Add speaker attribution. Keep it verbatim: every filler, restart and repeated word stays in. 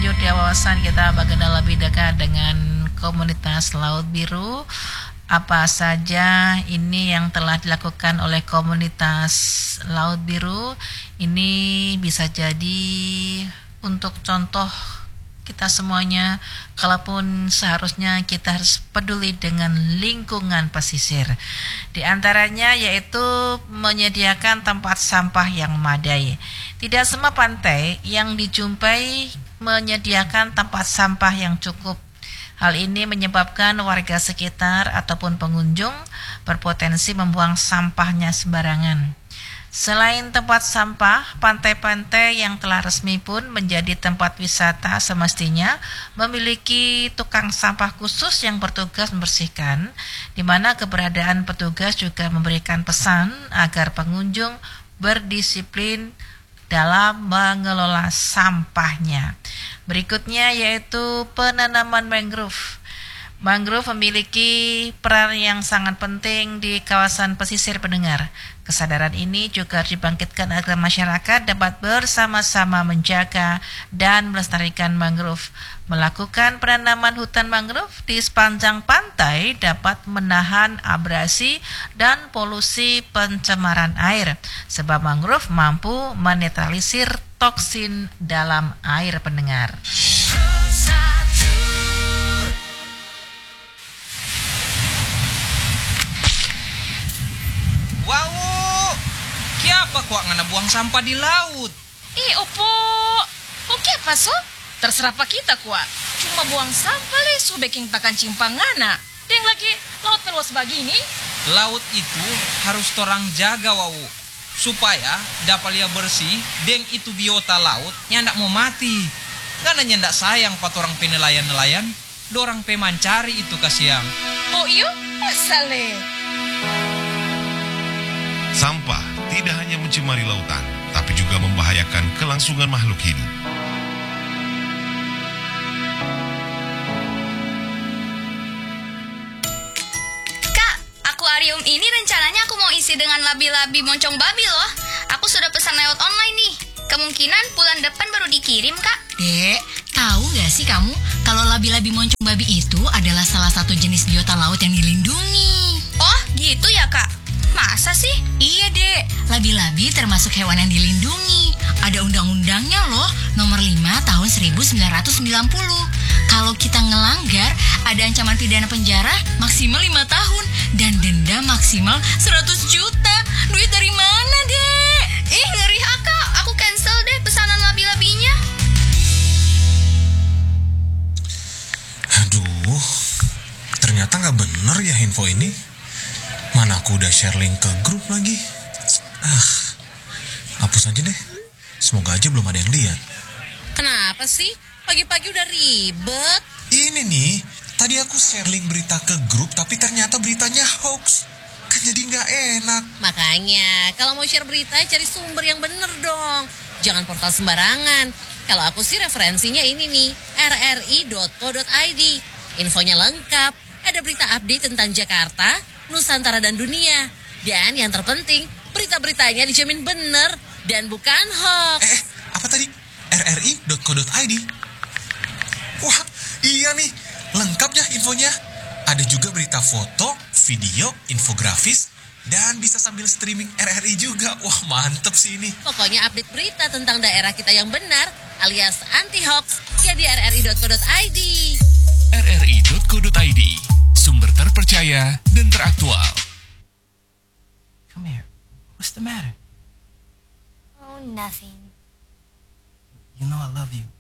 Speaker 1: Yurdia Wawasan, kita bagaimana lebih dekat dengan komunitas Laut Biru. Apa saja ini yang telah dilakukan oleh komunitas Laut Biru? Ini bisa jadi untuk contoh kita semuanya, kalaupun seharusnya kita harus peduli dengan lingkungan pesisir. Di antaranya yaitu menyediakan tempat sampah yang memadai. Tidak semua pantai yang dijumpai menyediakan tempat sampah yang cukup. Hal ini menyebabkan warga sekitar ataupun pengunjung berpotensi membuang sampahnya sembarangan. Selain tempat sampah, pantai-pantai yang telah resmi pun menjadi tempat wisata semestinya memiliki tukang sampah khusus yang bertugas membersihkan, di mana keberadaan petugas juga memberikan pesan agar pengunjung berdisiplin dalam mengelola sampahnya. Berikutnya yaitu penanaman mangrove. Mangrove memiliki peran yang sangat penting di kawasan pesisir pendengar. Kesadaran ini juga dibangkitkan agar masyarakat dapat bersama-sama menjaga dan melestarikan mangrove. Melakukan penanaman hutan mangrove di sepanjang pantai dapat menahan abrasi dan polusi pencemaran air, sebab mangrove mampu menetralisir toksin dalam air pendengar.
Speaker 2: Wow, kiapa kok ngana buang sampah di laut?
Speaker 3: Eh, opo, oke apa so? Terserah pak kita kuat. Cuma buang sampah le, so baking takan cimpangana. Deng lagi laut meluas begini.
Speaker 2: Laut itu harus torang jaga wau, supaya dapat lia bersih. Deng itu biota laut nyandak mau mati. Karena nyandak sayang pat orang penelayan-nelayan, dorang pemancari itu kasiang.
Speaker 3: Oh iyo, masa le?
Speaker 4: Sampah tidak hanya mencemari lautan, tapi juga membahayakan kelangsungan makhluk hidup.
Speaker 5: Kak, akuarium ini rencananya aku mau isi dengan labi-labi moncong babi loh. Aku sudah pesan lewat online nih. Kemungkinan bulan depan baru dikirim, Kak.
Speaker 6: Dek, tahu gak sih kamu kalau labi-labi moncong babi itu adalah salah satu jenis biota laut yang dilindungi?
Speaker 5: Oh, gitu ya, Kak? Masa sih?
Speaker 6: Iya dek, labi-labi termasuk hewan yang dilindungi. Ada undang-undangnya loh, nomor lima tahun seribu sembilan ratus sembilan puluh. Kalau kita ngelanggar, ada ancaman pidana penjara maksimal lima tahun dan denda maksimal seratus juta. Duit dari mana dek?
Speaker 5: Ih, ngeri ha, Kak. Aku cancel deh pesanan labi-labinya.
Speaker 7: Aduh, ternyata gak bener ya info ini. Mana aku udah share link ke grup lagi. Ah, hapus aja deh. Semoga aja belum ada yang lihat.
Speaker 3: Kenapa sih? Pagi-pagi udah ribet.
Speaker 7: Ini nih, tadi aku share link berita ke grup, tapi ternyata beritanya hoax. Kan jadi gak enak.
Speaker 3: Makanya, kalau mau share berita, cari sumber yang bener dong. Jangan portal sembarangan. Kalau aku sih referensinya ini nih, r r i dot co dot i d. Infonya lengkap. Ada berita update tentang Jakarta, Nusantara dan dunia. Dan yang terpenting, berita-beritanya dijamin benar dan bukan hoax.
Speaker 7: Eh, eh, apa tadi? r r i dot co dot i d. Wah, iya nih. Lengkap ya infonya. Ada juga berita foto, video, infografis, dan bisa sambil streaming R R I juga. Wah, mantep sih ini.
Speaker 3: Pokoknya update berita tentang daerah kita yang benar, alias anti-hoax, ya di r r i dot co dot i d.
Speaker 8: r r i dot co dot i d, sumber terpercaya dan teraktual.
Speaker 2: Come here. What's the matter?
Speaker 5: Oh, nothing.
Speaker 2: You know I love you.